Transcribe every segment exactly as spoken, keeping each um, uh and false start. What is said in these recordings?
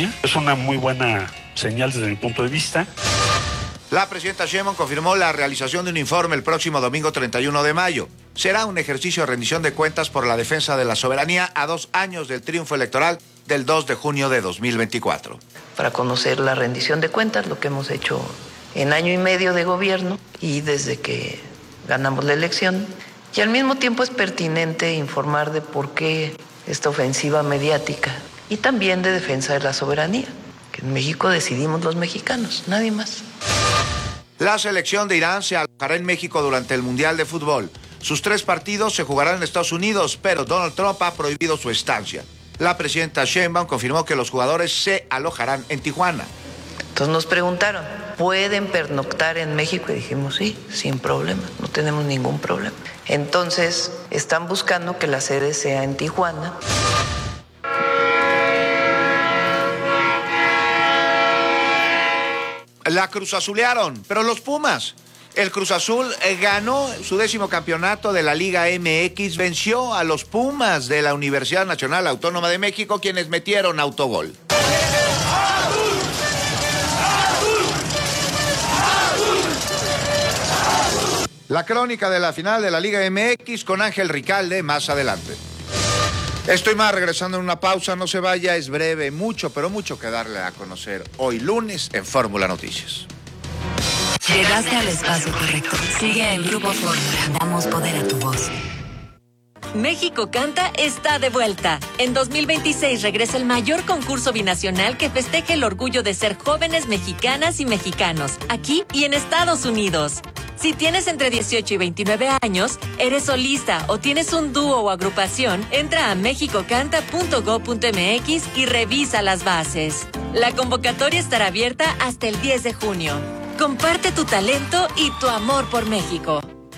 soberanía. Es una muy buena señal desde mi punto de vista. La presidenta Sheinbaum confirmó la realización de un informe el próximo domingo treinta y uno de mayo. Será un ejercicio de rendición de cuentas por la defensa de la soberanía a dos años del triunfo electoral del dos de junio de dos mil veinticuatro. Para conocer la rendición de cuentas, lo que hemos hecho en año y medio de gobierno y desde que ganamos la elección. Y al mismo tiempo es pertinente informar de por qué esta ofensiva mediática y también de defensa de la soberanía, que en México decidimos los mexicanos, nadie más. La selección de Irán se alojará en México durante el Mundial de Fútbol. Sus tres partidos se jugarán en Estados Unidos, pero Donald Trump ha prohibido su estancia. La presidenta Sheinbaum confirmó que los jugadores se alojarán en Tijuana. Entonces nos preguntaron, ¿pueden pernoctar en México? Y dijimos, sí, sin problema, no tenemos ningún problema. Entonces están buscando que la sede sea en Tijuana. La cruzazulearon, pero los Pumas. El Cruz Azul ganó su décimo campeonato de la Liga M X, venció a los Pumas de la Universidad Nacional Autónoma de México, quienes metieron autogol. La crónica de la final de la Liga M X con Ángel Ricalde más adelante. Estoy más regresando en una pausa, no se vaya, es breve, mucho, pero mucho que darle a conocer hoy lunes en Fórmula Noticias. Llegaste al espacio correcto. Sigue en Grupo Fórmula. Damos poder a tu voz. México Canta está de vuelta. En dos mil veintiséis regresa el mayor concurso binacional que festeje el orgullo de ser jóvenes mexicanas y mexicanos, aquí y en Estados Unidos. Si tienes entre dieciocho y veintinueve años, eres solista o tienes un dúo o agrupación, entra a mexico canta punto gob punto eme equis y revisa las bases. La convocatoria estará abierta hasta el diez de junio. Comparte tu talento y tu amor por México.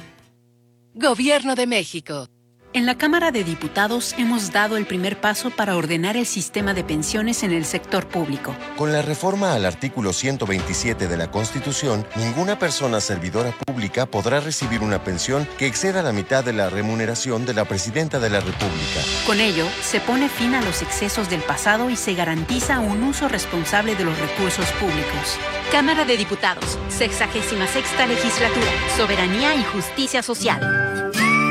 Gobierno de México. En la Cámara de Diputados hemos dado el primer paso para ordenar el sistema de pensiones en el sector público. Con la reforma al artículo ciento veintisiete de la Constitución, ninguna persona servidora pública podrá recibir una pensión que exceda la mitad de la remuneración de la Presidenta de la República. Con ello, se pone fin a los excesos del pasado y se garantiza un uso responsable de los recursos públicos. Cámara de Diputados, sexagésima sexta legislatura, Soberanía y Justicia Social.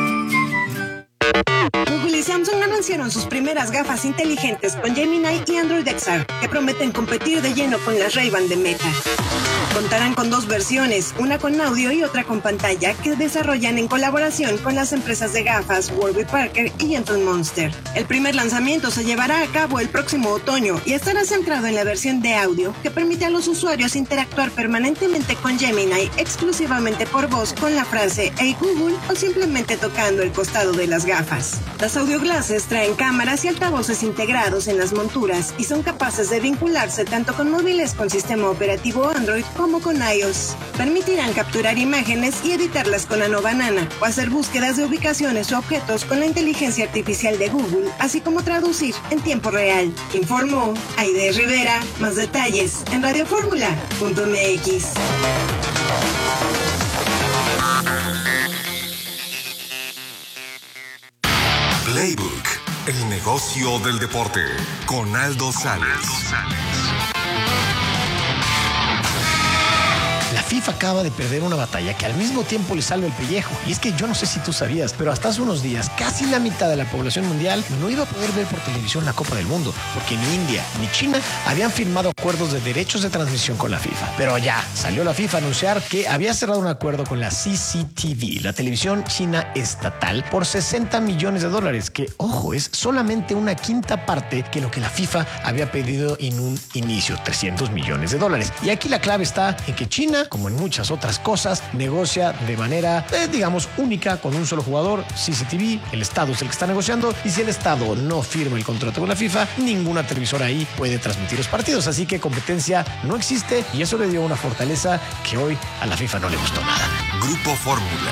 Google y Samsung anunciaron sus primeras gafas inteligentes con Gemini y Android X R, que prometen competir de lleno con las Ray-Ban de Meta. Contarán con dos versiones, una con audio y otra con pantalla, que desarrollan en colaboración con las empresas de gafas Warby Parker y Gentle Monster. El primer lanzamiento se llevará a cabo el próximo otoño y estará centrado en la versión de audio, que permite a los usuarios interactuar permanentemente con Gemini exclusivamente por voz con la frase "Hey Google" o simplemente tocando el costado de las gafas. Las audio glasses traen cámaras y altavoces integrados en las monturas y son capaces de vincularse tanto con móviles con sistema operativo Android como con iOS. Permitirán capturar imágenes y editarlas con Nano Banana o hacer búsquedas de ubicaciones o objetos con la inteligencia artificial de Google, así como traducir en tiempo real. Informó Aide Rivera. Más detalles en radio fórmula punto eme equis. Playbook, el negocio del deporte, con Aldo Sales. La FIFA acaba de perder una batalla que al mismo tiempo le salva el pellejo. Y es que yo no sé si tú sabías, pero hasta hace unos días casi la mitad de la población mundial no iba a poder ver por televisión la Copa del Mundo, porque ni India ni China habían firmado acuerdos de derechos de transmisión con la FIFA. Pero ya salió la FIFA a anunciar que había cerrado un acuerdo con la C C T V, la televisión china estatal, por sesenta millones de dólares, que, ojo, es solamente una quinta parte que lo que la FIFA había pedido en un inicio, trescientos millones de dólares. Y aquí la clave está en que China, como en muchas otras cosas, negocia de manera, eh, digamos, única con un solo jugador, C C T V. El Estado es el que está negociando, y si el Estado no firma el contrato con la FIFA, ninguna televisora ahí puede transmitir los partidos. Así que competencia no existe, y eso le dio una fortaleza que hoy a la FIFA no le gustó nada. Grupo Fórmula.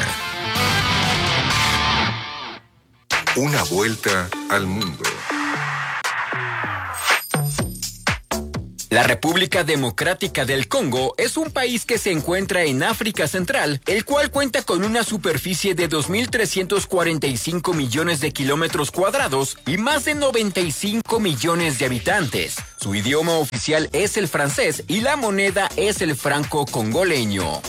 Una vuelta al mundo. La República Democrática del Congo es un país que se encuentra en África Central, el cual cuenta con una superficie de dos mil trescientos cuarenta y cinco millones de kilómetros cuadrados y más de noventa y cinco millones de habitantes. Su idioma oficial es el francés y la moneda es el franco congoleño.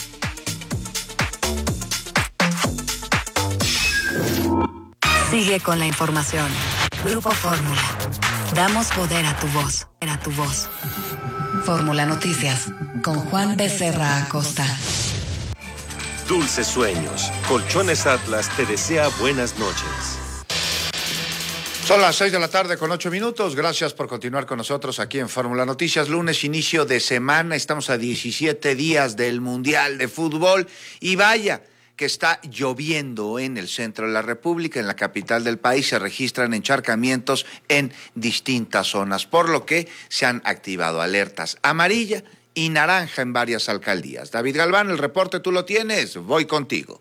Sigue con la información. Grupo Fórmula. Damos poder a tu voz. A tu voz. Fórmula Noticias con Juan Becerra Acosta. Dulces sueños. Colchones Atlas te desea buenas noches. Son las seis de la tarde con ocho minutos. Gracias por continuar con nosotros aquí en Fórmula Noticias. Lunes, inicio de semana. Estamos a diecisiete días del Mundial de Fútbol. Y vaya que está lloviendo en el centro de la República, en la capital del país. Se registran encharcamientos en distintas zonas, por lo que se han activado alertas amarilla y naranja en varias alcaldías. David Galván, el reporte tú lo tienes. Voy contigo.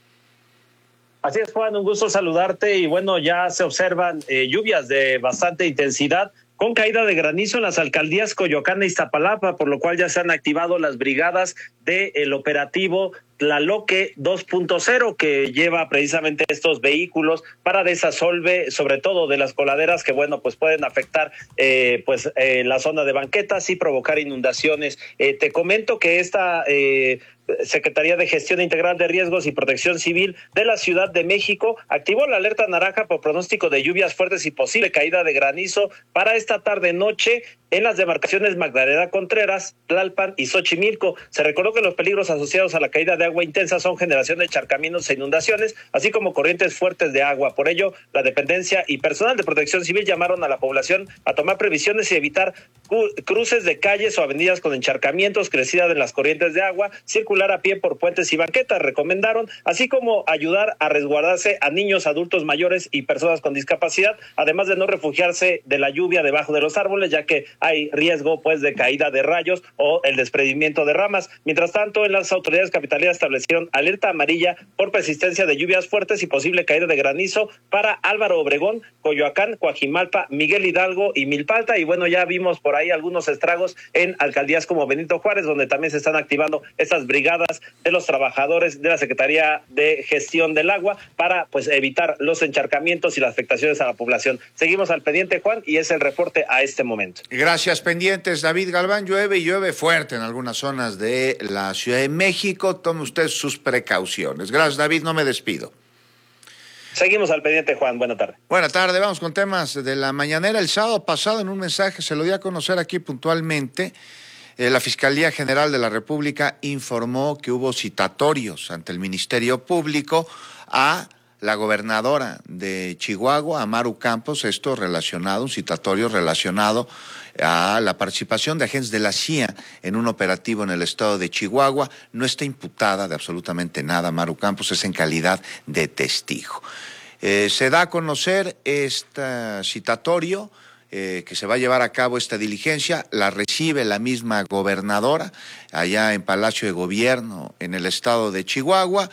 Así es, Juan, un gusto saludarte. Y bueno, ya se observan eh, lluvias de bastante intensidad, con caída de granizo en las alcaldías Coyoacán e Iztapalapa, por lo cual ya se han activado las brigadas del operativo Tlaloque dos punto cero, que lleva precisamente estos vehículos para desasolve, sobre todo de las coladeras que, bueno, pues pueden afectar eh, pues eh, la zona de banquetas y provocar inundaciones. Eh, te comento que esta eh, Secretaría de Gestión Integral de Riesgos y Protección Civil de la Ciudad de México activó la alerta naranja por pronóstico de lluvias fuertes y posible caída de granizo para esta tarde-noche en las demarcaciones Magdalena Contreras, Tlalpan y Xochimilco. Se recordó que los peligros asociados a la caída de agua intensa son generación de encharcamientos e inundaciones, así como corrientes fuertes de agua. Por ello, la dependencia y personal de protección civil llamaron a la población a tomar previsiones y evitar cruces de calles o avenidas con encharcamientos, crecida de las corrientes de agua, circular a pie por puentes y banquetas, recomendaron, así como ayudar a resguardarse a niños, adultos mayores y personas con discapacidad, además de no refugiarse de la lluvia debajo de los árboles, ya que hay riesgo pues de caída de rayos o el desprendimiento de ramas. Mientras tanto, en las autoridades capitalinas establecieron alerta amarilla por persistencia de lluvias fuertes y posible caída de granizo para Álvaro Obregón, Coyoacán, Coajimalpa, Miguel Hidalgo y Milpalta. Y bueno, ya vimos por ahí algunos estragos en alcaldías como Benito Juárez, donde también se están activando estas brigadas de los trabajadores de la Secretaría de Gestión del Agua para pues evitar los encharcamientos y las afectaciones a la población. Seguimos al pendiente, Juan, y es el reporte a este momento. Gracias, pendientes. David Galván, llueve y llueve fuerte en algunas zonas de la Ciudad de México. Tome usted sus precauciones. Gracias, David, no me despido. Seguimos al pendiente, Juan. Buena tarde. Buena tarde. Vamos con temas de la mañanera. El sábado pasado, en un mensaje, se lo di a conocer aquí puntualmente, eh, la Fiscalía General de la República informó que hubo citatorios ante el Ministerio Público a la gobernadora de Chihuahua, a Maru Campos, esto relacionado, un citatorio relacionado a la participación de agentes de la C I A en un operativo en el estado de Chihuahua. No está imputada de absolutamente nada Maru Campos, es en calidad de testigo. Eh, se da a conocer este citatorio, eh, que se va a llevar a cabo esta diligencia, la recibe la misma gobernadora allá en Palacio de Gobierno en el estado de Chihuahua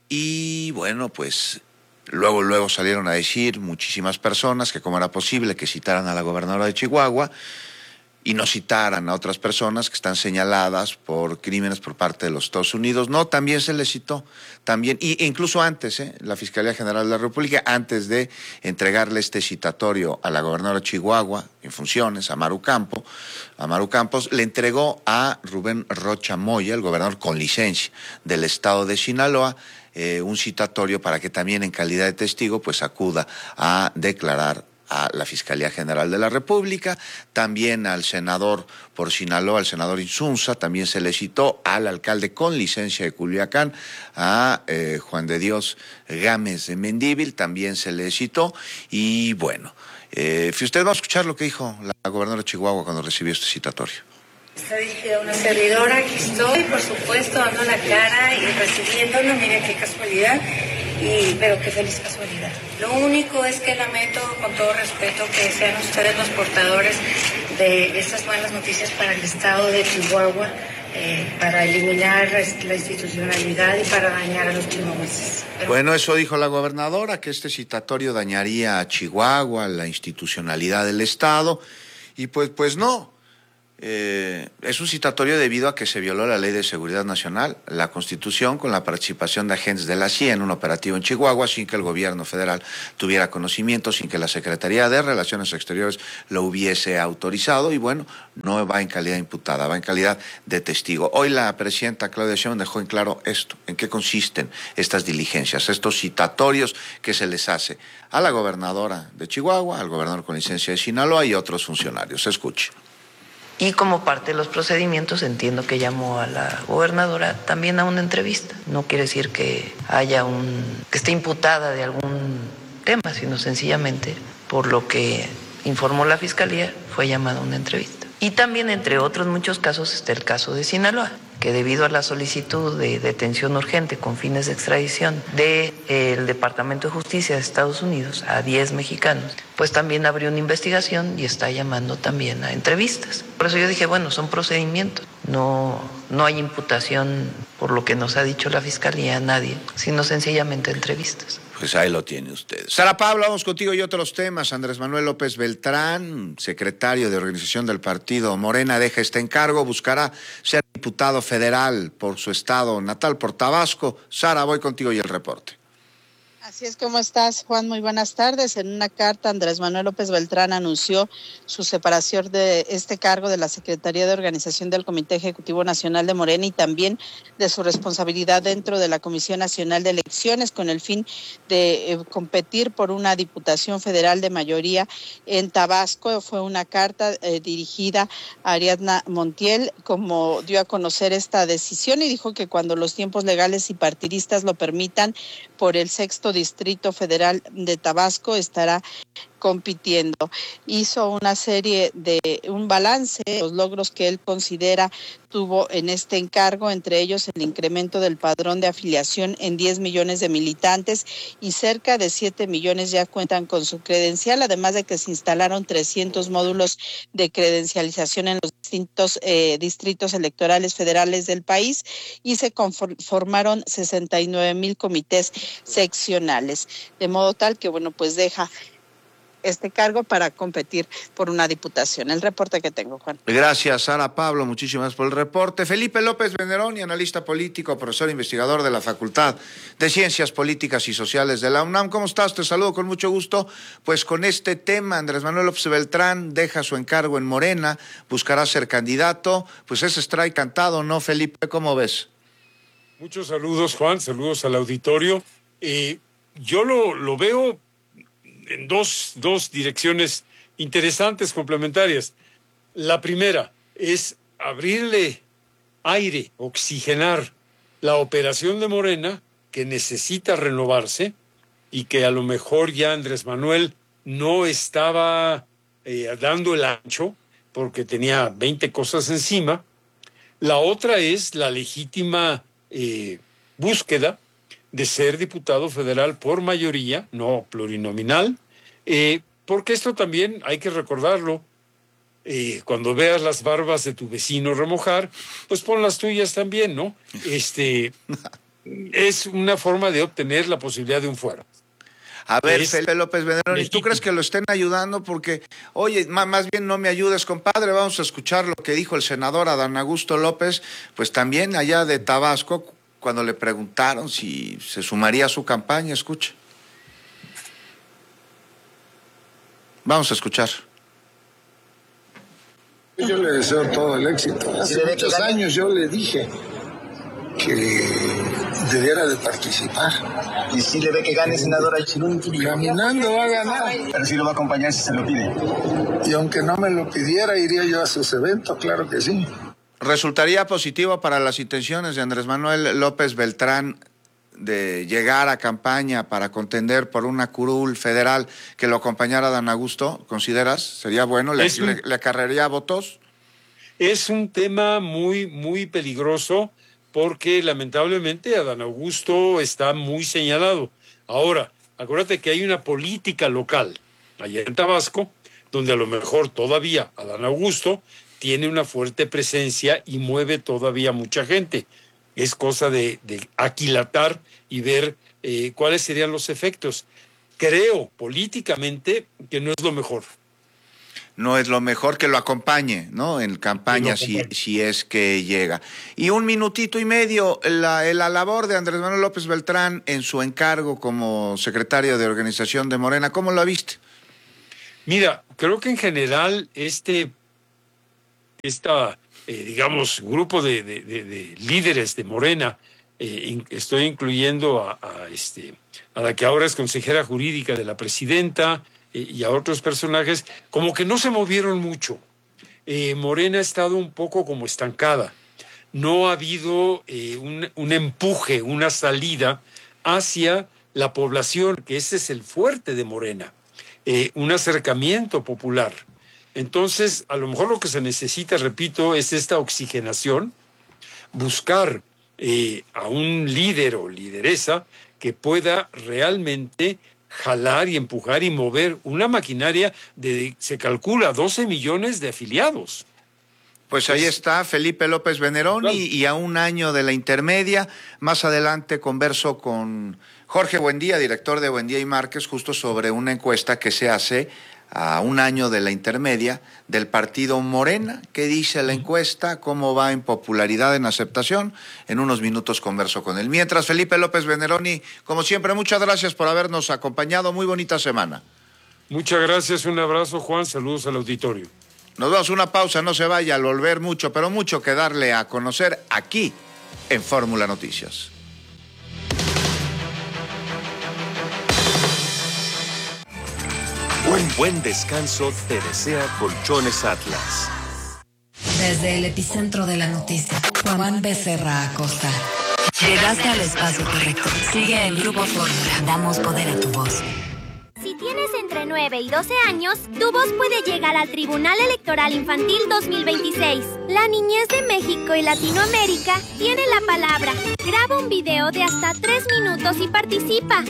y bueno, pues luego, luego salieron a decir muchísimas personas que cómo era posible que citaran a la gobernadora de Chihuahua y no citaran a otras personas que están señaladas por crímenes por parte de los Estados Unidos. No, también se les citó, también, y, e incluso antes, ¿eh? la Fiscalía General de la República, antes de entregarle este citatorio a la gobernadora de Chihuahua, en funciones, a Maru Campos, a Maru Campos, le entregó a Rubén Rocha Moya, el gobernador con licencia del estado de Sinaloa, eh, un citatorio para que también en calidad de testigo pues acuda a declarar a la Fiscalía General de la República, también al senador por Sinaloa, al senador Insunza, también se le citó al alcalde con licencia de Culiacán, a eh, Juan de Dios Gámez de Mendívil, también se le citó, y bueno, eh, usted va a escuchar lo que dijo la gobernadora de Chihuahua cuando recibió este citatorio. Está dirigida a una servidora, aquí estoy, por supuesto, dando la cara y recibiéndolo, mire qué casualidad, y, pero qué feliz casualidad. Lo único es que lamento, con todo respeto, que sean ustedes los portadores de estas malas noticias para el estado de Chihuahua, eh, para eliminar la institucionalidad y para dañar a los chihuahuenses. Pero... Bueno, eso dijo la gobernadora, que este citatorio dañaría a Chihuahua, la institucionalidad del estado, y pues, pues no. Eh, es un citatorio debido a que se violó la Ley de Seguridad Nacional, la Constitución, con la participación de agentes de la C I E en un operativo en Chihuahua, sin que el gobierno federal tuviera conocimiento, sin que la Secretaría de Relaciones Exteriores lo hubiese autorizado, y bueno, no va en calidad imputada, va en calidad de testigo. Hoy la presidenta Claudia Sheinbaum dejó en claro esto, en qué consisten estas diligencias, estos citatorios que se les hace a la gobernadora de Chihuahua, al gobernador con licencia de Sinaloa y otros funcionarios. Escuche. Y como parte de los procedimientos, entiendo que llamó a la gobernadora también a una entrevista. No quiere decir que haya un, que esté imputada de algún tema, sino sencillamente, por lo que informó la Fiscalía, fue llamada a una entrevista. Y también, entre otros muchos casos, está el caso de Sinaloa, que debido a la solicitud de detención urgente con fines de extradición del Departamento de Justicia de Estados Unidos a diez mexicanos, pues también abrió una investigación y está llamando también a entrevistas. Por eso yo dije, bueno, son procedimientos, no, no hay imputación por lo que nos ha dicho la Fiscalía a nadie, sino sencillamente entrevistas. Pues ahí lo tiene usted. Sara Pablo, vamos contigo y otros temas. Andrés Manuel López Beltrán, secretario de organización del partido Morena, deja este encargo, buscará ser diputado federal por su estado natal, por Tabasco. Sara, voy contigo y el reporte. Así es, ¿cómo estás, Juan? Muy buenas tardes. En una carta, Andrés Manuel López Beltrán anunció su separación de este cargo de la Secretaría de Organización del Comité Ejecutivo Nacional de Morena y también de su responsabilidad dentro de la Comisión Nacional de Elecciones con el fin de eh, competir por una diputación federal de mayoría en Tabasco. Fue una carta eh, dirigida a Ariadna Montiel, como dio a conocer esta decisión, y dijo que cuando los tiempos legales y partidistas lo permitan, por el sexto Distrito Federal de Tabasco estará compitiendo. Hizo una serie de un balance de los logros que él considera tuvo en este encargo, entre ellos el incremento del padrón de afiliación en diez millones de militantes y cerca de siete millones ya cuentan con su credencial, además de que se instalaron trescientos módulos de credencialización en los distintos eh, distritos electorales federales del país y se conformaron sesenta y nueve mil comités seccionales, de modo tal que, bueno, pues deja este cargo para competir por una diputación. El reporte que tengo, Juan. Gracias, Sara Pablo, muchísimas gracias por el reporte. Felipe López Benderoni, analista político, profesor investigador de la Facultad de Ciencias Políticas y Sociales de la UNAM. ¿Cómo estás? Te saludo con mucho gusto. Pues con este tema, Andrés Manuel López Beltrán deja su encargo en Morena, buscará ser candidato. Pues ese strike cantado, ¿no, Felipe? ¿Cómo ves? Muchos saludos, Juan, saludos al auditorio. Eh, yo lo, lo veo en dos, dos direcciones interesantes, complementarias. La primera es abrirle aire, oxigenar la operación de Morena, que necesita renovarse y que a lo mejor ya Andrés Manuel no estaba eh, dando el ancho porque tenía veinte cosas encima. La otra es la legítima eh, búsqueda de ser diputado federal por mayoría, no plurinominal, eh, porque esto también hay que recordarlo, eh, cuando veas las barbas de tu vecino remojar, pues pon las tuyas también, ¿no? Este, es una forma de obtener la posibilidad de un fuero. A ver, Felipe López Benderoni, ¿tú crees que lo estén ayudando? Porque, oye, más bien no me ayudes, compadre, vamos a escuchar lo que dijo el senador Adán Augusto López, pues también allá de Tabasco, cuando le preguntaron si se sumaría a su campaña. Escucha. Vamos a escuchar. Yo le deseo todo el éxito. Hace muchos años yo le dije que debiera de participar. ¿Y si le ve que gane, senadora? Caminando va a ganar. Pero si lo va a acompañar si se lo pide. Y aunque no me lo pidiera, iría yo a sus eventos, claro que sí. ¿Resultaría positivo para las intenciones de Andrés Manuel López Beltrán de llegar a campaña para contender por una curul federal que lo acompañara Adán Augusto? ¿Consideras? ¿Sería bueno? ¿Le, un, le, le acarrearía votos? Es un tema muy, muy peligroso porque lamentablemente Adán Augusto está muy señalado. Ahora, acuérdate que hay una política local allá en Tabasco donde a lo mejor todavía Adán Augusto tiene una fuerte presencia y mueve todavía mucha gente. Es cosa de, de aquilatar y ver eh, cuáles serían los efectos. Creo políticamente que no es lo mejor. no es lo mejor, que lo acompañe, ¿no? En campaña, si, si es que llega. Y un minutito y medio, la, la labor de Andrés Manuel López Beltrán en su encargo como secretario de organización de Morena, ¿cómo lo viste? Mira, creo que en general este, esta, eh, digamos, grupo de, de, de, de líderes de Morena, eh, in, estoy incluyendo a, a, este, a la que ahora es consejera jurídica de la presidenta, y a otros personajes, como que no se movieron mucho. Eh, Morena ha estado un poco como estancada. No ha habido eh, un, un empuje, una salida hacia la población, que ese es el fuerte de Morena, eh, un acercamiento popular. Entonces, a lo mejor lo que se necesita, repito, es esta oxigenación, buscar eh, a un líder o lideresa que pueda realmente jalar y empujar y mover una maquinaria de, se calcula, doce millones de afiliados. Pues ahí está Felipe López Venerón y, y a un año de la intermedia. Más adelante converso con Jorge Buendía, director de Buendía y Márquez, justo sobre una encuesta que se hace a un año de la intermedia del partido Morena. ¿Qué dice la encuesta? ¿Cómo va en popularidad, en aceptación? En unos minutos converso con él. Mientras, Felipe López Veneroni, como siempre, muchas gracias por habernos acompañado. Muy bonita semana. Muchas gracias, un abrazo, Juan. Saludos al auditorio. Nos vamos a una pausa, no se vaya, al volver mucho, pero mucho que darle a conocer aquí en Fórmula Noticias. Un buen descanso te desea Colchones Atlas. Desde el epicentro de la noticia, Juan Becerra Acosta. Llegaste al espacio correcto. Sigue el Grupo Fórmula. Damos poder a tu voz. Si tienes entre nueve y doce años, tu voz puede llegar al Tribunal Electoral Infantil dos mil veintiséis. La niñez de México y Latinoamérica tiene la palabra. Graba un video de hasta tres minutos y participa.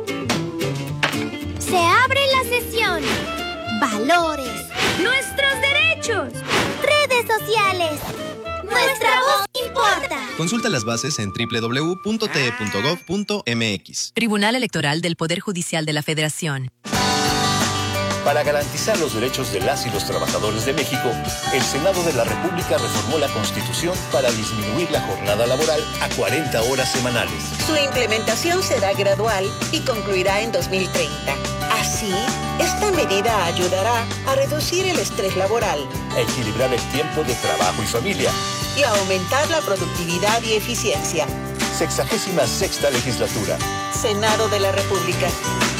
Se abre la sesión. Valores. Nuestros derechos. Redes sociales. Nuestra voz importa. Consulta las bases en doble u doble u doble u punto t e punto gov punto m x. Tribunal Electoral del Poder Judicial de la Federación. Para garantizar los derechos de las y los trabajadores de México, el Senado de la República reformó la Constitución para disminuir la jornada laboral a cuarenta horas semanales. Su implementación será gradual y concluirá en dos mil treinta. Así, esta medida ayudará a reducir el estrés laboral, a equilibrar el tiempo de trabajo y familia y a aumentar la productividad y eficiencia. Sexagésima sexta legislatura. Senado de la República.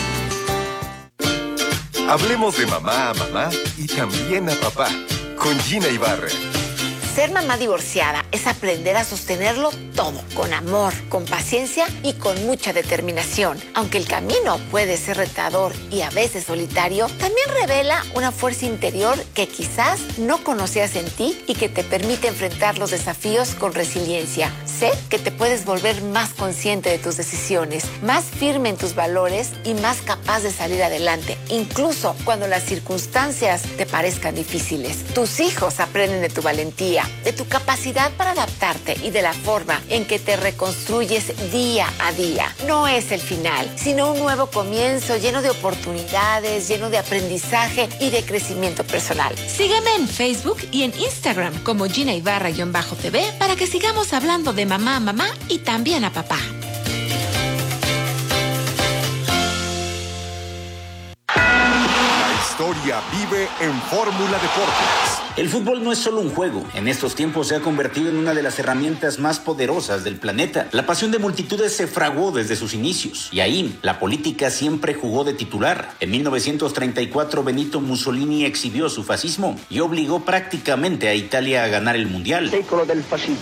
Hablemos de mamá a mamá y también a papá, con Gina Ibarra. Ser mamá divorciada es aprender a sostenerlo todo, con amor, con paciencia y con mucha determinación. Aunque el camino puede ser retador y a veces solitario, también revela una fuerza interior que quizás no conocías en ti y que te permite enfrentar los desafíos con resiliencia. Sé que te puedes volver más consciente de tus decisiones, más firme en tus valores y más capaz de salir adelante, incluso cuando las circunstancias te parezcan difíciles. Tus hijos aprenden de tu valentía, de tu capacidad para adaptarte y de la forma en que te reconstruyes día a día. No es el final, sino un nuevo comienzo lleno de oportunidades, lleno de aprendizaje y de crecimiento personal. Sígueme en Facebook y en Instagram como Gina Ibarra-T V para que sigamos hablando de mamá a mamá y también a papá. La historia vive en Fórmula Deportes. El fútbol no es solo un juego. En estos tiempos se ha convertido en una de las herramientas más poderosas del planeta. La pasión de multitudes se fraguó desde sus inicios. Y ahí, la política siempre jugó de titular. En mil novecientos treinta y cuatro, Benito Mussolini exhibió su fascismo y obligó prácticamente a Italia a ganar el Mundial. Secolo del fascismo.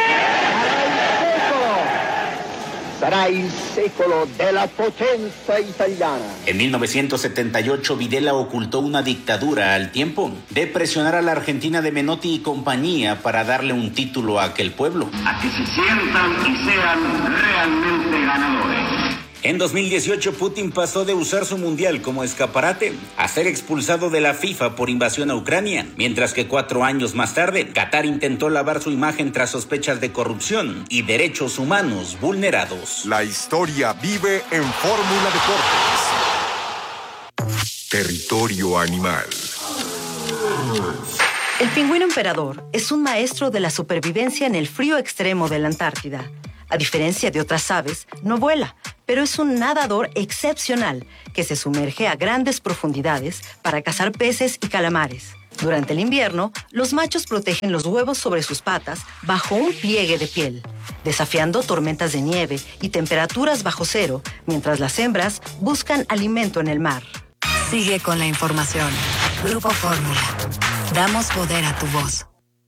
Sarà il secolo della potenza italiana. En mil novecientos setenta y ocho, Videla ocultó una dictadura al tiempo de presionar a la Argentina de Menotti y compañía para darle un título a aquel pueblo. A que se sientan y sean realmente ganadores. En dos mil dieciocho, Putin pasó de usar su mundial como escaparate a ser expulsado de la FIFA por invasión a Ucrania, mientras que cuatro años más tarde, Qatar intentó lavar su imagen tras sospechas de corrupción y derechos humanos vulnerados. La historia vive en Fórmula Deportes. Territorio Animal. El pingüino emperador es un maestro de la supervivencia en el frío extremo de la Antártida. A diferencia de otras aves, no vuela, pero es un nadador excepcional que se sumerge a grandes profundidades para cazar peces y calamares. Durante el invierno, los machos protegen los huevos sobre sus patas bajo un pliegue de piel, desafiando tormentas de nieve y temperaturas bajo cero, mientras las hembras buscan alimento en el mar. Sigue con la información. Grupo Fórmula. Damos poder a tu voz.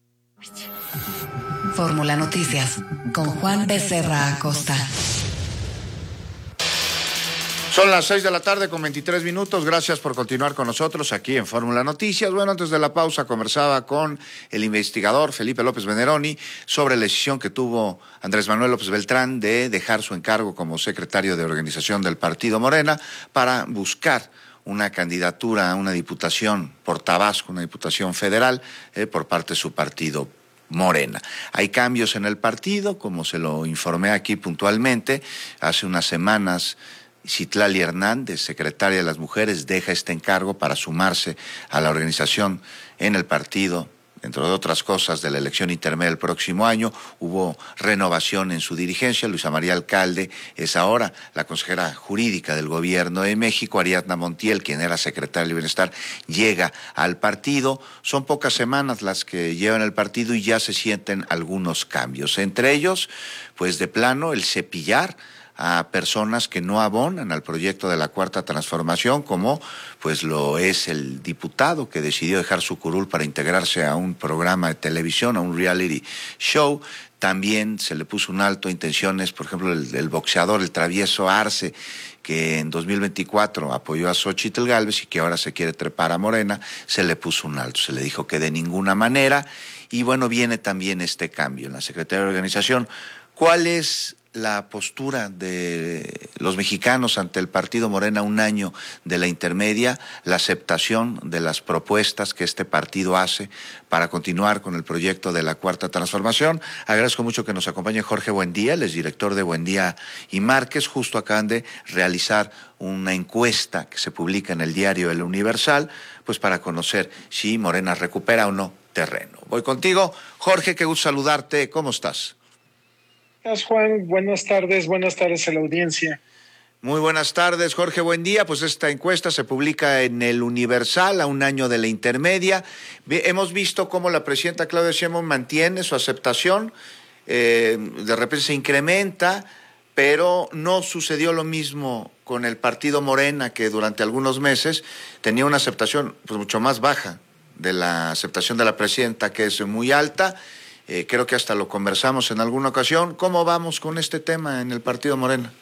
Fórmula Noticias con Juan Becerra Acosta. Son las seis de la tarde con veintitrés minutos. Gracias por continuar con nosotros aquí en Fórmula Noticias. Bueno, antes de la pausa conversaba con el investigador Felipe López Veneroni sobre la decisión que tuvo Andrés Manuel López Beltrán de dejar su encargo como secretario de organización del partido Morena para buscar una candidatura a una diputación por Tabasco, una diputación federal, eh, por parte de su partido Morena. Hay cambios en el partido, como se lo informé aquí puntualmente. Hace unas semanas, Citlali Hernández, secretaria de las Mujeres, deja este encargo para sumarse a la organización en el partido. Dentro de otras cosas, de la elección intermedia del próximo año, hubo renovación en su dirigencia. Luisa María Alcalde es ahora la consejera jurídica del Gobierno de México. Ariadna Montiel, quien era secretaria de Bienestar, llega al partido. Son pocas semanas las que llevan el partido y ya se sienten algunos cambios. Entre ellos, pues de plano, el cepillar a personas que no abonan al proyecto de la Cuarta Transformación, como pues lo es el diputado que decidió dejar su curul para integrarse a un programa de televisión, a un reality show. También se le puso un alto a intenciones, por ejemplo, el, el boxeador, el travieso Arce, que en dos mil veinticuatro apoyó a Xóchitl Gálvez y que ahora se quiere trepar a Morena, se le puso un alto, se le dijo que de ninguna manera. Y bueno, viene también este cambio en la Secretaría de Organización. ¿Cuál es la postura de los mexicanos ante el partido Morena un año de la intermedia, la aceptación de las propuestas que este partido hace para continuar con el proyecto de la Cuarta Transformación? Agradezco mucho que nos acompañe Jorge Buendía, él es director de Buendía y Márquez. Justo acaban de realizar una encuesta que se publica en el diario El Universal, pues para conocer si Morena recupera o no terreno. Voy contigo, Jorge, qué gusto saludarte, ¿cómo estás? Juan, buenas tardes, buenas tardes a la audiencia. Muy buenas tardes, Jorge, buen día. Pues esta encuesta se publica en el Universal a un año de la intermedia. Hemos visto cómo la presidenta Claudia Sheinbaum mantiene su aceptación, eh, de repente se incrementa, pero no sucedió lo mismo con el partido Morena, que durante algunos meses tenía una aceptación pues mucho más baja de la aceptación de la presidenta, que es muy alta. Eh, creo que hasta lo conversamos en alguna ocasión. ¿Cómo vamos con este tema en el partido Morena?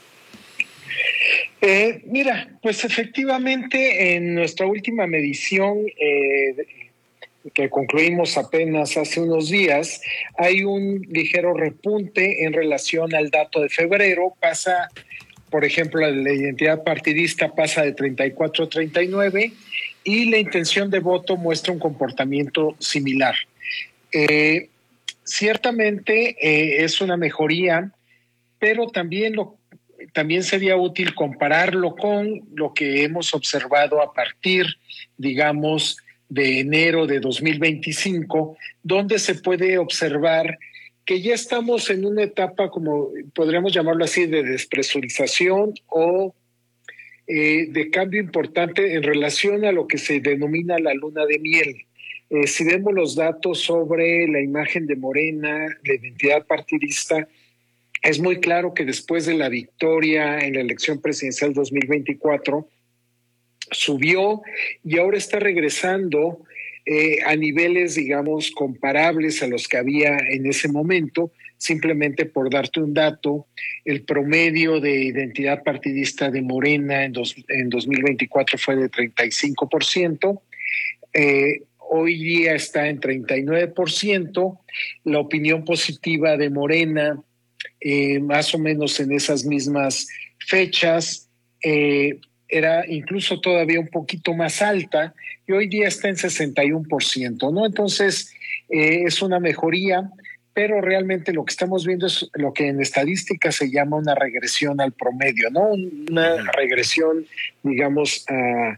Eh, mira, pues efectivamente en nuestra última medición eh, que concluimos apenas hace unos días, hay un ligero repunte en relación al dato de febrero. Pasa, por ejemplo, la identidad partidista pasa de treinta y cuatro a treinta y nueve y la intención de voto muestra un comportamiento similar. Eh, Ciertamente eh, es una mejoría, pero también, lo, también sería útil compararlo con lo que hemos observado a partir, digamos, de enero de dos mil veinticinco, donde se puede observar que ya estamos en una etapa, como podríamos llamarlo así, de despresurización o eh, de cambio importante en relación a lo que se denomina la luna de miel. Eh, si vemos los datos sobre la imagen de Morena, la identidad partidista, es muy claro que después de la victoria en la elección presidencial dos mil veinticuatro, subió y ahora está regresando eh, a niveles, digamos, comparables a los que había en ese momento. Simplemente por darte un dato, el promedio de identidad partidista de Morena en, dos, en dos mil veinticuatro fue de treinta y cinco por ciento. Eh, Hoy día está en treinta y nueve por ciento. La opinión positiva de Morena, eh, más o menos en esas mismas fechas, eh, era incluso todavía un poquito más alta y hoy día está en sesenta y uno por ciento, ¿no? Entonces, eh, es una mejoría, pero realmente lo que estamos viendo es lo que en estadística se llama una regresión al promedio, ¿no? Una regresión, digamos, a...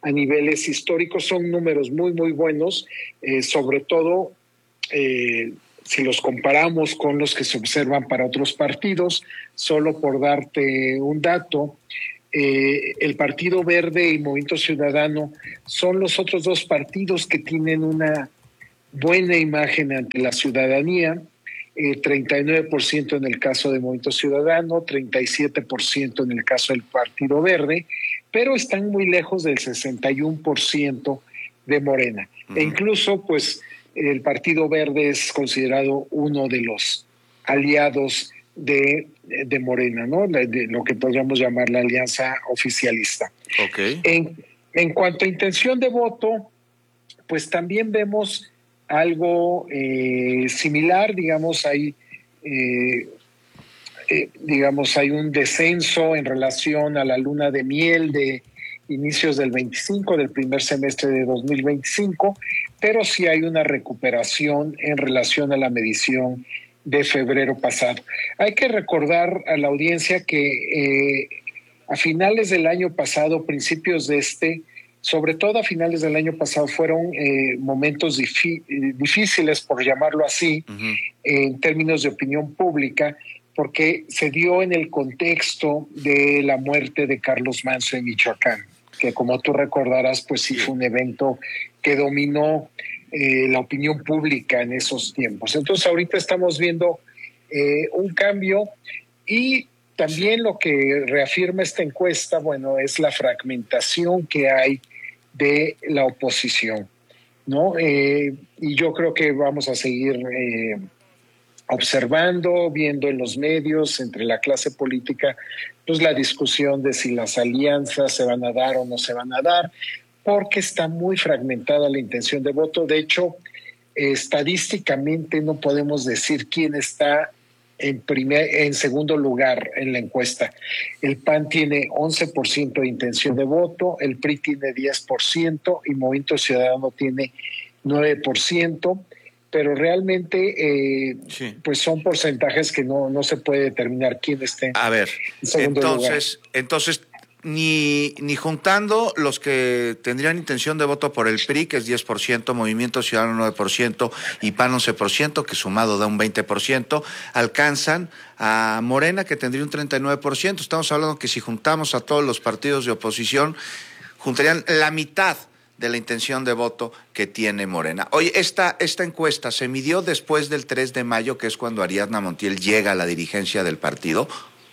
a niveles históricos. Son números muy, muy buenos, eh, sobre todo eh, si los comparamos con los que se observan para otros partidos. Solo por darte un dato, eh, el Partido Verde y Movimiento Ciudadano son los otros dos partidos que tienen una buena imagen ante la ciudadanía. Eh, treinta y nueve por ciento en el caso de Movimiento Ciudadano, treinta y siete por ciento en el caso del Partido Verde, pero están muy lejos del sesenta y uno por ciento de Morena. Uh-huh. E incluso, pues, el Partido Verde es considerado uno de los aliados de, de Morena, ¿no? De, de lo que podríamos llamar la alianza oficialista. Okay. En, en cuanto a intención de voto, pues también vemos algo eh, similar, digamos, hay, eh, eh, digamos, hay un descenso en relación a la luna de miel de inicios del veinticinco, del primer semestre de dos mil veinticinco, pero sí hay una recuperación en relación a la medición de febrero pasado. Hay que recordar a la audiencia que eh, a finales del año pasado, principios de este, sobre todo a finales del año pasado, fueron eh, momentos difi- difíciles, por llamarlo así, uh-huh. en términos de opinión pública, porque se dio en el contexto de la muerte de Carlos Manso en Michoacán, que como tú recordarás, pues sí fue un evento que dominó eh, la opinión pública en esos tiempos. Entonces ahorita estamos viendo eh, un cambio, y también lo que reafirma esta encuesta, bueno, es la fragmentación que hay de la oposición, ¿no? Eh, y yo creo que vamos a seguir eh, observando, viendo en los medios, entre la clase política, pues la discusión de si las alianzas se van a dar o no se van a dar, porque está muy fragmentada la intención de voto. De hecho, eh, estadísticamente no podemos decir quién está en primer, en segundo lugar en la encuesta. El P A N tiene once por ciento de intención de voto, el P R I tiene diez por ciento y Movimiento Ciudadano tiene nueve por ciento, pero realmente eh, sí. pues son porcentajes que no, no se puede determinar quién esté a ver, en segundo entonces, lugar. Entonces, ni, ni juntando los que tendrían intención de voto por el P R I, que es diez por ciento, Movimiento Ciudadano nueve por ciento y P A N once por ciento, que sumado da un veinte por ciento, alcanzan a Morena, que tendría un treinta y nueve por ciento. Estamos hablando que si juntamos a todos los partidos de oposición, juntarían la mitad de la intención de voto que tiene Morena. Oye, esta, esta encuesta se midió después del tres de mayo, que es cuando Ariadna Montiel llega a la dirigencia del partido.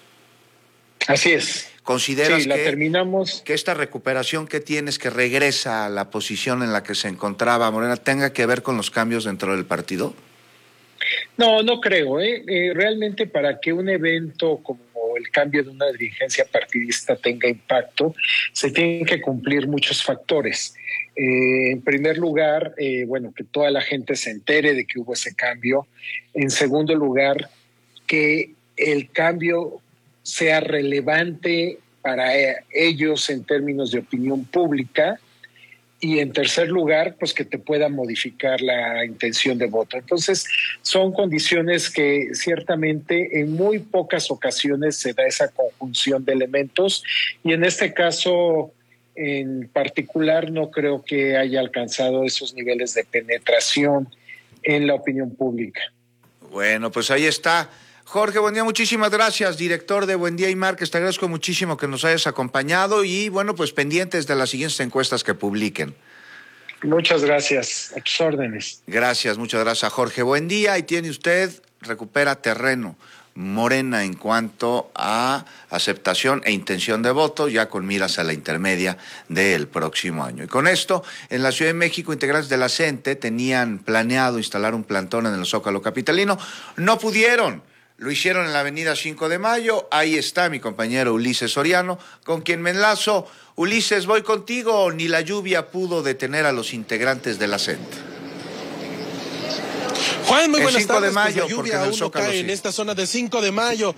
Así es. ¿Consideras sí, la que, terminamos. que esta recuperación que tienes, que regresa a la posición en la que se encontraba Morena, tenga que ver con los cambios dentro del partido? No, no creo. ¿eh? Eh, realmente para que un evento como el cambio de una dirigencia partidista tenga impacto, se tienen que cumplir muchos factores. Eh, en primer lugar, eh, bueno, que toda la gente se entere de que hubo ese cambio. En segundo lugar, que el cambio sea relevante para ellos en términos de opinión pública, y en tercer lugar, pues que te pueda modificar la intención de voto. Entonces, son condiciones que ciertamente en muy pocas ocasiones se da esa conjunción de elementos, y en este caso en particular no creo que haya alcanzado esos niveles de penetración en la opinión pública. Bueno, pues ahí está. Jorge Buendía, muchísimas gracias, director de Buendía y Márquez. Te agradezco muchísimo que nos hayas acompañado y, bueno, pues pendientes de las siguientes encuestas que publiquen. Muchas gracias, a tus órdenes. Gracias, muchas gracias a Jorge Buendía. Y tiene usted, recupera terreno Morena en cuanto a aceptación e intención de voto, ya con miras a la intermedia del próximo año. Y con esto, en la Ciudad de México, integrantes de la CENTE tenían planeado instalar un plantón en el Zócalo capitalino. No pudieron. Lo hicieron en la avenida cinco de mayo, ahí está mi compañero Ulises Soriano, con quien me enlazo. Ulises, voy contigo, ni la lluvia pudo detener a los integrantes de la CENTE. Juan, muy buenas tardes. De mayo, pues la lluvia aún no cae sí. en esta zona de cinco de mayo.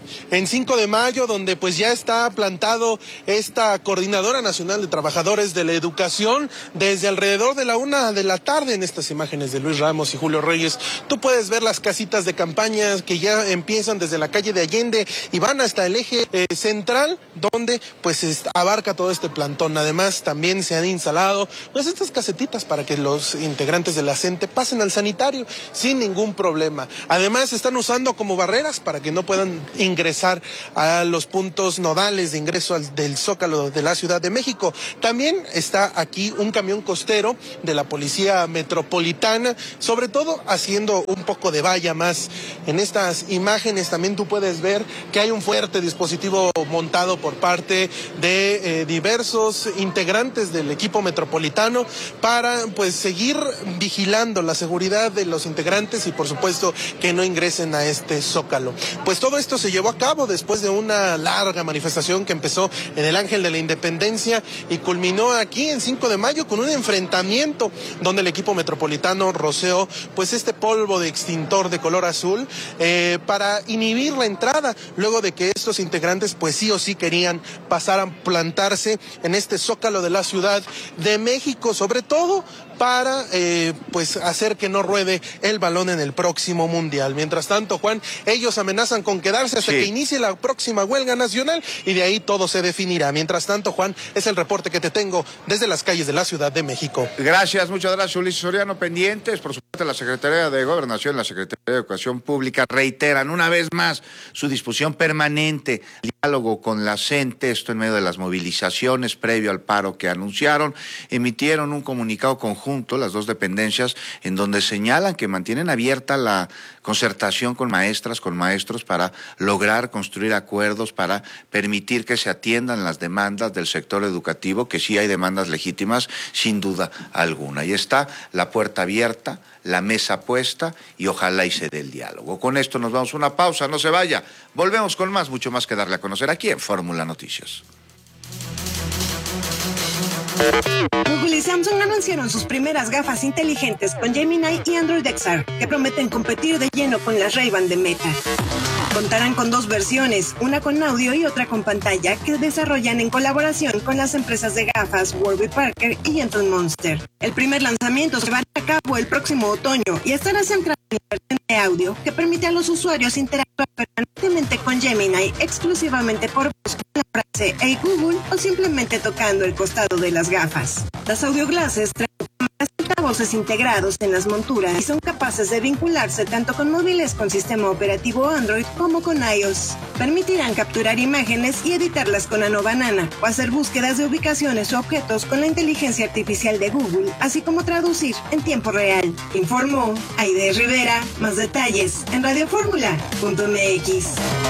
en cinco de mayo, donde pues ya está plantado esta Coordinadora Nacional de Trabajadores de la Educación desde alrededor de la una de la tarde. En estas imágenes de Luis Ramos y Julio Reyes, tú puedes ver las casitas de campaña que ya empiezan desde la calle de Allende y van hasta el eje eh, central, donde pues abarca todo este plantón. Además, también se han instalado pues estas casetitas para que los integrantes de la CENTE pasen al sanitario sin ningún problema. Además, están usando como barreras para que no puedan ingresar a los puntos nodales de ingreso al, del Zócalo de la Ciudad de México. También está aquí un camión costero de la Policía Metropolitana, sobre todo haciendo un poco de valla más. En estas imágenes también tú puedes ver que hay un fuerte dispositivo montado por parte de eh, diversos integrantes del equipo metropolitano para pues seguir vigilando la seguridad de los integrantes y por supuesto que no ingresen a este Zócalo. Pues todo esto se llevó a cabo después de una larga manifestación que empezó en el Ángel de la Independencia y culminó aquí en cinco de mayo con un enfrentamiento donde el equipo metropolitano roceó pues este polvo de extintor de color azul eh, para inhibir la entrada, luego de que estos integrantes pues sí o sí querían pasar a plantarse en este Zócalo de la Ciudad de México, sobre todo para eh, pues hacer que no ruede el balón en el próximo Mundial. Mientras tanto, Juan, ellos amenazan con quedarse hasta sí. que inicie la próxima huelga nacional y de ahí todo se definirá. Mientras tanto, Juan, es el reporte que te tengo desde las calles de la Ciudad de México. Gracias, muchas gracias, Ulises Soriano. Pendientes, por supuesto, la Secretaría de Gobernación, la Secretaría de Educación Pública reiteran una vez más su disposición permanente, diálogo con la CENTE, esto en medio de las movilizaciones previo al paro que anunciaron. Emitieron un comunicado conjunto junto las dos dependencias en donde señalan que mantienen abierta la concertación con maestras, con maestros para lograr construir acuerdos, para permitir que se atiendan las demandas del sector educativo, que sí hay demandas legítimas, sin duda alguna. Y está la puerta abierta, la mesa puesta y ojalá y se dé el diálogo. Con esto nos vamos a una pausa, no se vaya. Volvemos con más, mucho más que darle a conocer aquí en Fórmula Noticias. Google y Samsung anunciaron sus primeras gafas inteligentes con Gemini y Android X R, que prometen competir de lleno con las Ray-Ban de Meta. Contarán con dos versiones, una con audio y otra con pantalla, que desarrollan en colaboración con las empresas de gafas Warby Parker y Gentle Monster. El primer lanzamiento se va a cabo el próximo otoño y estará centrado en la versión de audio, que permite a los usuarios interactuar permanentemente con Gemini exclusivamente por voz, con la frase "Hey Google" o simplemente tocando el costado de las gafas. Las audioglasses traen cámaras y altavoces integrados en las monturas y son capaces de vincularse tanto con móviles con sistema operativo Android como con iOS. Permitirán capturar imágenes y editarlas con Nano Banana o hacer búsquedas de ubicaciones o objetos con la inteligencia artificial de Google, así como traducir en tiempo real. Informó Aide Rivera. Más detalles en radio fórmula punto m x.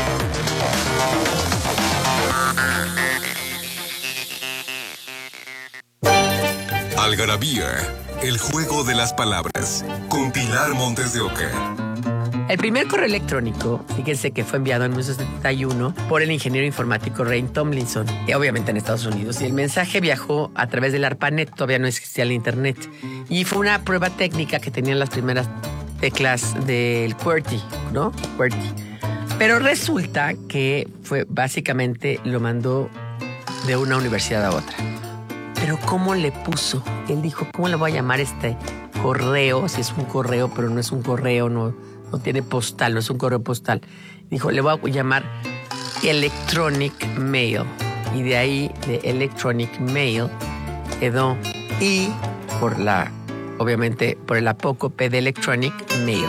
Algarabía, el juego de las palabras, con Pilar Montes de Oca. El primer correo electrónico, fíjense que fue enviado en mil novecientos setenta y uno por el ingeniero informático Ray Tomlinson, obviamente en Estados Unidos, y el mensaje viajó a través del ARPANET, todavía no existía el internet, y fue una prueba técnica que tenían las primeras teclas del QWERTY, ¿no? QWERTY. Pero resulta que fue básicamente lo mandó de una universidad a otra. Pero ¿cómo le puso? Él dijo, ¿cómo le voy a llamar este correo? Si es un correo, pero no es un correo, no, no tiene postal, no es un correo postal. Dijo, le voy a llamar Electronic Mail. Y de ahí, de Electronic Mail, quedó I por la, obviamente, por el apócope de Electronic Mail.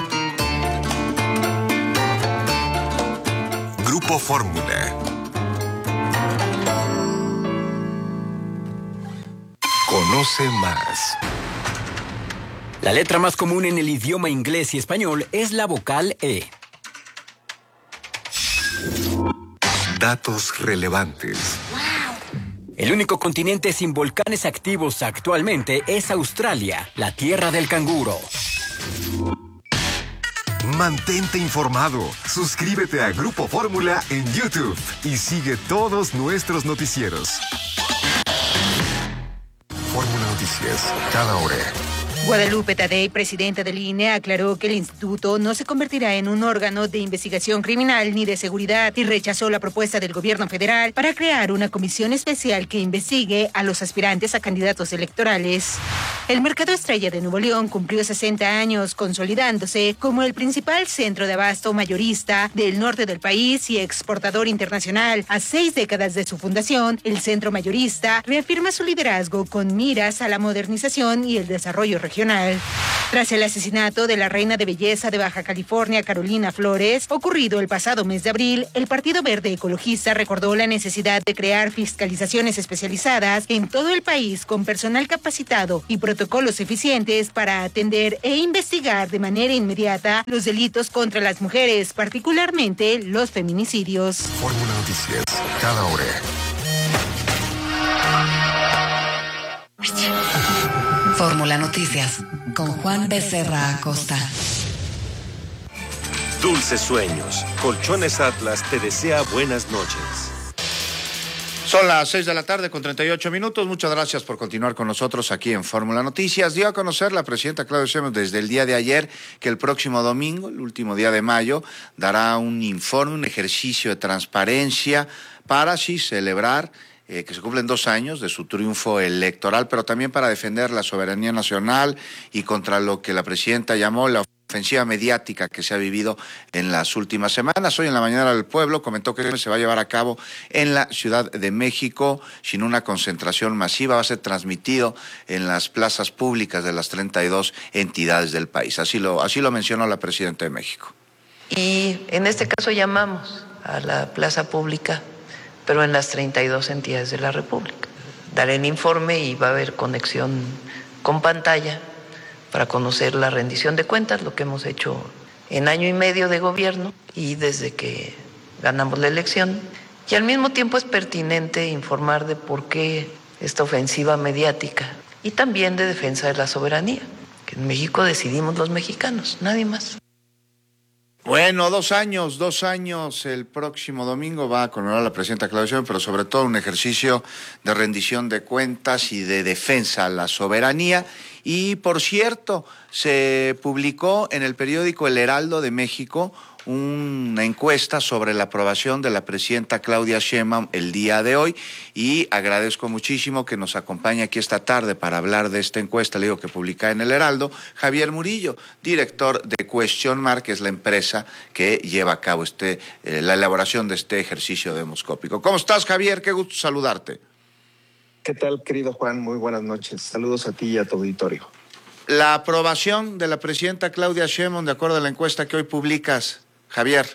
Grupo Fórmula. Conoce más. La letra más común en el idioma inglés y español es la vocal E. Datos relevantes. El único continente sin volcanes activos actualmente es Australia, la tierra del canguro. Mantente informado. Suscríbete a Grupo Fórmula en YouTube y sigue todos nuestros noticieros. Fórmula Noticias, cada hora Guadalupe Tadei, presidenta del I N E, aclaró que el instituto no se convertirá en un órgano de investigación criminal ni de seguridad y rechazó la propuesta del gobierno federal para crear una comisión especial que investigue a los aspirantes a candidatos electorales. El Mercado Estrella de Nuevo León cumplió sesenta años, consolidándose como el principal centro de abasto mayorista del norte del país y exportador internacional. A seis décadas de su fundación, el centro mayorista reafirma su liderazgo con miras a la modernización y el desarrollo regional. Tras el asesinato de la reina de belleza de Baja California, Carolina Flores, ocurrido el pasado mes de abril, el Partido Verde Ecologista recordó la necesidad de crear fiscalizaciones especializadas en todo el país con personal capacitado y protocolos eficientes para atender e investigar de manera inmediata los delitos contra las mujeres, particularmente los feminicidios. Fórmula Noticias, cada hora. Fórmula Noticias, con Juan Becerra Acosta. Dulces sueños. Colchones Atlas te desea buenas noches. Son las seis de la tarde con treinta y ocho minutos. Muchas gracias por continuar con nosotros aquí en Fórmula Noticias. Dio a conocer la presidenta Claudia Sheinbaum desde el día de ayer que el próximo domingo, el último día de mayo, dará un informe, un ejercicio de transparencia para así celebrar Eh, que se cumplen dos años de su triunfo electoral, pero también para defender la soberanía nacional y contra lo que la presidenta llamó la ofensiva mediática que se ha vivido en las últimas semanas. Hoy en la Mañana del Pueblo comentó que se va a llevar a cabo en la Ciudad de México sin una concentración masiva, va a ser transmitido en las plazas públicas de las treinta y dos entidades del país. Así lo, así lo mencionó la presidenta de México. Y en este caso llamamos a la plaza pública, pero en las treinta y dos entidades de la República. Daré el informe y va a haber conexión con pantalla para conocer la rendición de cuentas, lo que hemos hecho en año y medio de gobierno y desde que ganamos la elección. Y al mismo tiempo es pertinente informar de por qué esta ofensiva mediática y también de defensa de la soberanía, que en México decidimos los mexicanos, nadie más. Bueno, dos años, dos años, el próximo domingo va a conmemorar la presidenta Claudia Sheinbaum, pero sobre todo un ejercicio de rendición de cuentas y de defensa a la soberanía. Y, por cierto, se publicó en el periódico El Heraldo de México una encuesta sobre la aprobación de la presidenta Claudia Sheinbaum el día de hoy y agradezco muchísimo que nos acompañe aquí esta tarde para hablar de esta encuesta, le digo que publica en El Heraldo, Javier Murillo, director de Question Mark, que es la empresa que lleva a cabo este eh, la elaboración de este ejercicio demoscópico. ¿Cómo estás, Javier? Qué gusto saludarte. ¿Qué tal, querido Juan? Muy buenas noches. Saludos a ti y a tu auditorio. La aprobación de la presidenta Claudia Sheinbaum, de acuerdo a la encuesta que hoy publicas, Javier.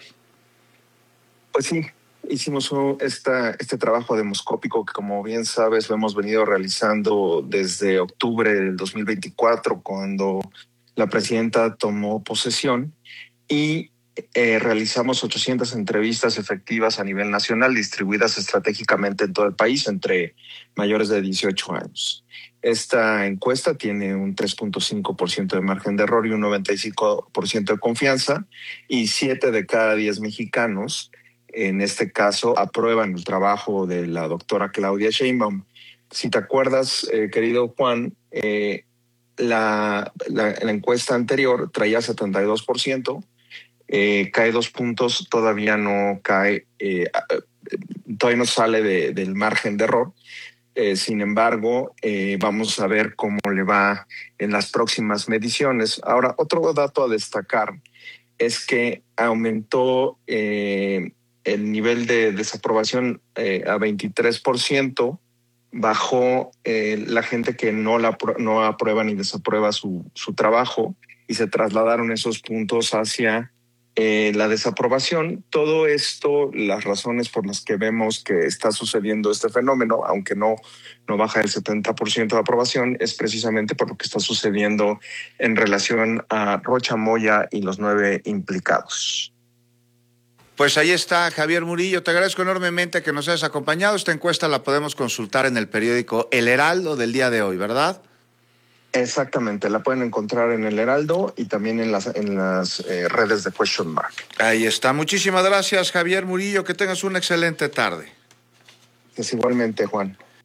Pues sí, hicimos esta, este trabajo demoscópico que, como bien sabes, lo hemos venido realizando desde octubre del dos mil veinticuatro, cuando la presidenta tomó posesión, y eh, realizamos ochocientas entrevistas efectivas a nivel nacional, distribuidas estratégicamente en todo el país entre mayores de dieciocho años. Esta encuesta tiene un tres punto cinco por ciento de margen de error y un noventa y cinco por ciento de confianza, y siete de cada diez mexicanos, en este caso, aprueban el trabajo de la doctora Claudia Sheinbaum. Si te acuerdas, eh, querido Juan, eh, la, la, la encuesta anterior traía setenta y dos por ciento, eh, cae dos puntos, todavía no cae, eh, todavía no sale de, del margen de error. Eh, sin embargo, eh, vamos a ver cómo le va en las próximas mediciones. Ahora, otro dato a destacar es que aumentó eh, el nivel de desaprobación eh, a veintitrés por ciento, bajó eh, la gente que no, la, no aprueba ni desaprueba su, su trabajo, y se trasladaron esos puntos hacia Eh, la desaprobación. Todo esto, las razones por las que vemos que está sucediendo este fenómeno, aunque no, no baja el setenta por ciento de aprobación, es precisamente por lo que está sucediendo en relación a Rocha Moya y los nueve implicados. Pues ahí está, Javier Murillo. Te agradezco enormemente que nos hayas acompañado. Esta encuesta la podemos consultar en el periódico El Heraldo del día de hoy, ¿verdad? Exactamente, la pueden encontrar en El Heraldo y también en las, en las eh, redes de Question Mark. Ahí está. Muchísimas gracias, Javier Murillo. Que tengas una excelente tarde. Es igualmente, Juan.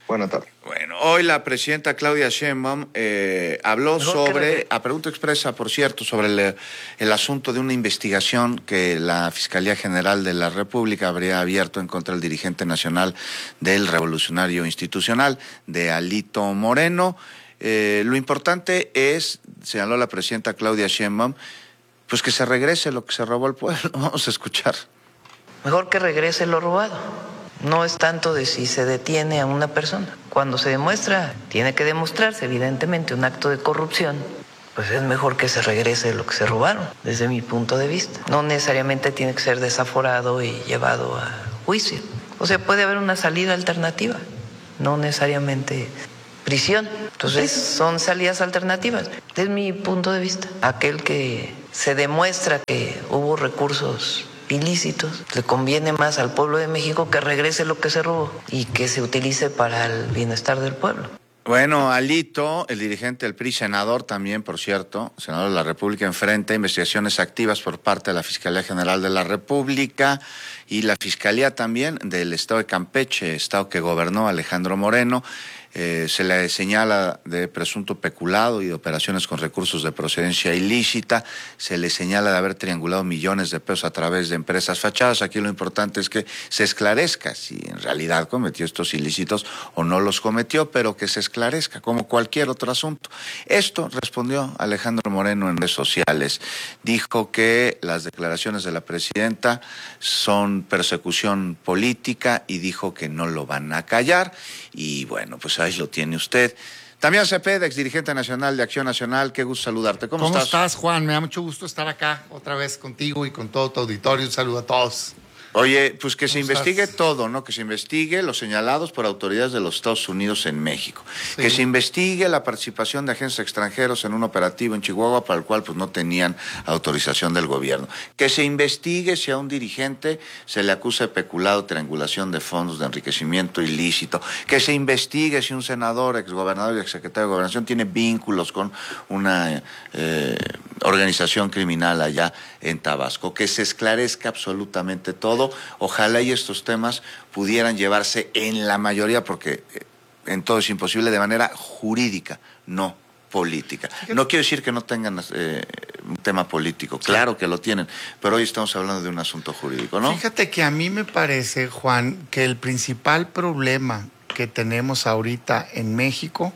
Buena tarde. Bueno, hoy la presidenta Claudia Sheinbaum eh, habló Mejor sobre, a pregunta expresa, por cierto, sobre el, el asunto de una investigación que la Fiscalía General de la República habría abierto en contra del dirigente nacional del Revolucionario Institucional, de Alito Moreno. Eh, lo importante es, señaló la presidenta Claudia Sheinbaum, pues que se regrese lo que se robó al pueblo. Vamos a escuchar. Mejor que regrese lo robado. No es tanto de si se detiene a una persona. Cuando se demuestra, tiene que demostrarse evidentemente un acto de corrupción, pues es mejor que se regrese lo que se robaron, desde mi punto de vista. No necesariamente tiene que ser desaforado y llevado a juicio. O sea, puede haber una salida alternativa, no necesariamente prisión. Entonces, son salidas alternativas. Desde mi punto de vista, aquel que se demuestra que hubo recursos ilícitos, le conviene más al pueblo de México que regrese lo que se robó y que se utilice para el bienestar del pueblo. Bueno, Alito, el dirigente del P R I, senador también, por cierto, senador de la República, enfrenta investigaciones activas por parte de la Fiscalía General de la República y la Fiscalía también del Estado de Campeche, estado que gobernó Alejandro Moreno. Eh, se le señala de presunto peculado y de operaciones con recursos de procedencia ilícita. Se le señala de haber triangulado millones de pesos a través de empresas fachadas. Aquí lo importante es que se esclarezca si en realidad cometió estos ilícitos o no los cometió, pero que se esclarezca como cualquier otro asunto. Esto respondió Alejandro Moreno en redes sociales. Dijo que las declaraciones de la presidenta son persecución política y dijo que no lo van a callar. Y bueno, pues ahí lo tiene usted. Damián Cepeda, ex dirigente nacional de Acción Nacional, qué gusto saludarte. ¿Cómo, ¿Cómo estás? ¿Cómo estás, Juan? Me da mucho gusto estar acá otra vez contigo y con todo tu auditorio. Un saludo a todos. Oye, pues que se investigue estás? todo, ¿no? Que se investigue los señalados por autoridades de los Estados Unidos en México. Sí. Que se investigue la participación de agentes extranjeros en un operativo en Chihuahua para el cual pues no tenían autorización del gobierno. Que se investigue si a un dirigente se le acusa de peculado, triangulación de fondos, de enriquecimiento ilícito. Que se investigue si un senador, exgobernador y exsecretario de Gobernación tiene vínculos con una eh, organización criminal allá en Tabasco. Que se esclarezca absolutamente todo. Ojalá y estos temas pudieran llevarse en la mayoría, porque en todo es imposible, de manera jurídica, no política. No quiero decir que no tengan eh, un tema político, claro que lo tienen, pero hoy estamos hablando de un asunto jurídico, ¿no? Fíjate que a mí me parece, Juan, que el principal problema que tenemos ahorita en México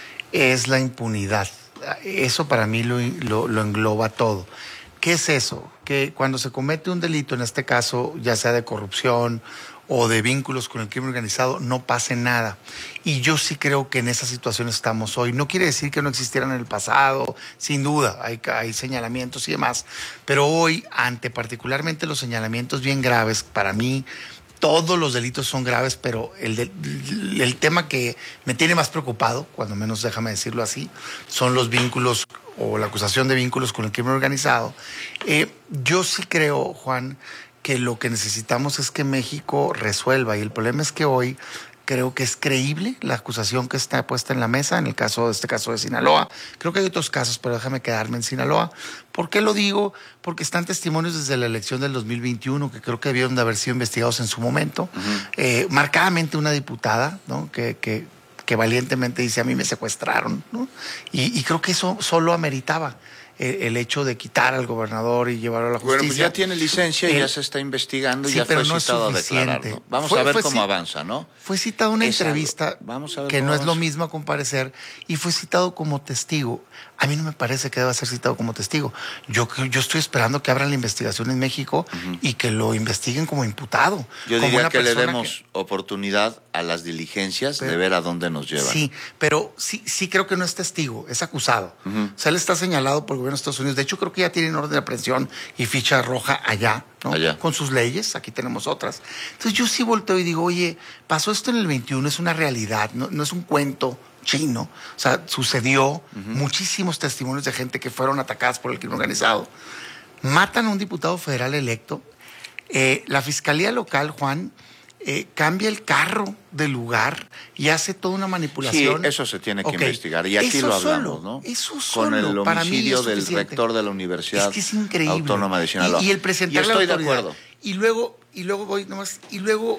es la impunidad. Eso para mí lo, lo, lo engloba todo. ¿Qué es eso? Que cuando se comete un delito, en este caso, ya sea de corrupción o de vínculos con el crimen organizado, no pase nada. Y yo sí creo que en esa situación estamos hoy. No quiere decir que no existieran en el pasado, sin duda, hay, hay señalamientos y demás. Pero hoy, ante particularmente los señalamientos bien graves, para mí, todos los delitos son graves, pero el, de, el tema que me tiene más preocupado, cuando menos déjame decirlo así, son los vínculos o la acusación de vínculos con el crimen organizado. Eh, yo sí creo, Juan, que lo que necesitamos es que México resuelva, y el problema es que hoy creo que es creíble la acusación que está puesta en la mesa, en el caso de este caso de Sinaloa. Creo que hay otros casos, pero déjame quedarme en Sinaloa. ¿Por qué lo digo? Porque están testimonios desde la elección del dos mil veintiuno que creo que debieron de haber sido investigados en su momento. Uh-huh. Eh, marcadamente una diputada, ¿no? que, que, que valientemente dice, a mí me secuestraron, ¿no? Y, y creo que eso solo ameritaba el, el hecho de quitar al gobernador y llevarlo a la justicia. Bueno, pues ya tiene licencia y el, ya se está investigando y sí, ya fue no citado a declarar, ¿no? Vamos fue, a ver cómo citado, avanza, ¿no? Fue citado una es entrevista Vamos a ver que no avanza. es lo mismo a comparecer, y fue citado como testigo. A mí no me parece que deba ser citado como testigo. Yo, yo estoy esperando que abran la investigación en México uh-huh. y que lo investiguen como imputado. Yo como diría una que le demos que... oportunidad a las diligencias pero, de ver a dónde nos llevan. Sí, pero sí, sí creo que no es testigo, es acusado. Uh-huh. O sea, él está señalado por el gobierno de Estados Unidos. De hecho, creo que ya tienen orden de aprehensión y ficha roja allá, ¿no? Allá. Con sus leyes, aquí tenemos otras. Entonces yo sí volteo y digo, oye, pasó esto en el veintiuno, es una realidad, no, no es un cuento chino. O sea, sucedió, uh-huh. muchísimos testimonios de gente que fueron atacadas por el crimen organizado. Matan a un diputado federal electo. Eh, la fiscalía local, Juan, eh, cambia el carro del lugar y hace toda una manipulación. Sí, eso se tiene que okay. investigar. Y aquí eso lo hablamos, solo, ¿no? Eso solo, con el para homicidio mí es del rector de la Universidad es que es increíble. Autónoma de Sinaloa. Y, y el presentar Yo estoy la de acuerdo. Y luego, y luego voy nomás, y luego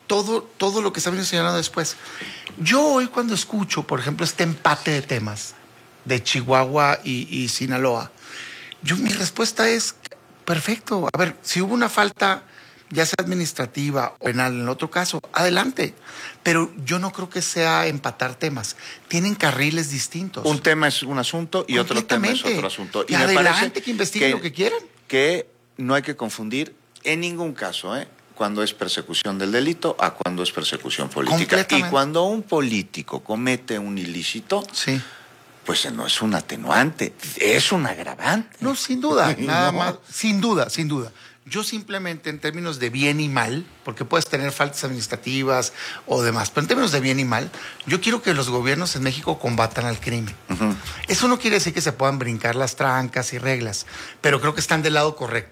todo, todo lo que está viendo señalando después. Yo hoy cuando escucho, por ejemplo, este empate de temas de Chihuahua y, y Sinaloa, yo mi respuesta es, perfecto, a ver, si hubo una falta, ya sea administrativa o penal en el otro caso, adelante. Pero yo no creo que sea empatar temas. Tienen carriles distintos. Un tema es un asunto y otro tema es otro asunto. Y, y adelante, que investiguen lo que quieran. Que no hay que confundir en ningún caso, ¿eh? Cuando es persecución del delito a cuando es persecución política. Y cuando un político comete un ilícito, sí, pues no es un atenuante, es un agravante. No, sin duda, nada no. más, sin duda, sin duda. Yo simplemente en términos de bien y mal, porque puedes tener faltas administrativas o demás, pero en términos de bien y mal, yo quiero que los gobiernos en México combatan al crimen. Uh-huh. Eso no quiere decir que se puedan brincar las trancas y reglas, pero creo que están del lado correcto.